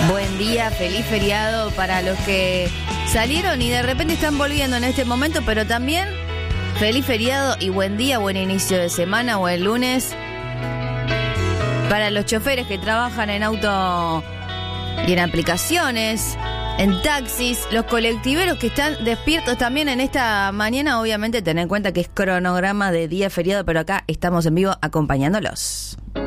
Buen día, feliz feriado para los que salieron y de repente están volviendo en este momento, pero también feliz feriado y buen día, buen inicio de semana o el lunes para los choferes que trabajan en auto y en aplicaciones, en taxis, los colectiveros que están despiertos también en esta mañana. Obviamente ten en cuenta que es cronograma de día feriado, pero acá estamos en vivo acompañándolos.